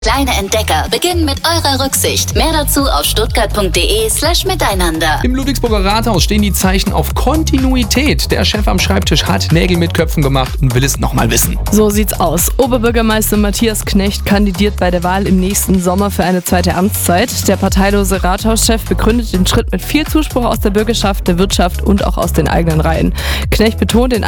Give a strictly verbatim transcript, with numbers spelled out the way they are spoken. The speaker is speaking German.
Kleine Entdecker beginnen mit eurer Rücksicht. Mehr dazu auf stuttgart.de slash miteinander. Im Ludwigsburger Rathaus stehen die Zeichen auf Kontinuität. Der Chef am Schreibtisch hat Nägel mit Köpfen gemacht und will es nochmal wissen. So sieht's aus. Oberbürgermeister Matthias Knecht kandidiert bei der Wahl im nächsten Sommer für eine zweite Amtszeit. Der parteilose Rathauschef begründet den Schritt mit viel Zuspruch aus der Bürgerschaft, der Wirtschaft und auch aus den eigenen Reihen. Knecht betont in